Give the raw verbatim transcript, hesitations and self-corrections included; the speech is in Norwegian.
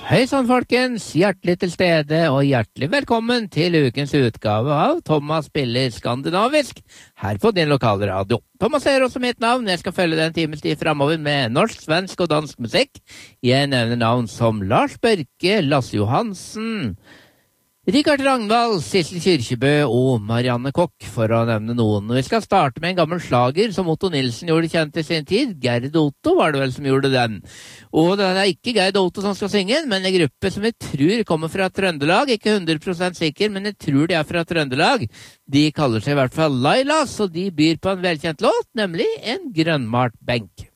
Hei sann folkens, hjertelig til stede og hjertelig velkommen til ukens utgave av Thomas spiller skandinavisk her på din lokale radio. Thomas er også mitt navn, jeg skal følge den times tid fremover med norsk, svensk og dansk musikk. Jeg nevner navn som Lars Børke, Lasse Johansen, Richard Ragnvald, Sissel Kyrkjebø og Marianne Kokk, for å nevne noen. Vi skal starte med en gammel slager som Otto Nilsen gjorde kjent i sin tid. Gerd Otto var det vel som gjorde den. Og det er ikke Gerd Otto som skal synge, men en gruppe som jeg tror kommer fra Trøndelag. Ikke hundre prosent sikker, men jeg tror de er fra Trøndelag. De kaller seg i hvert fall Lailas, og de byr på en velkjent låt, nemlig En grønnmalt benk.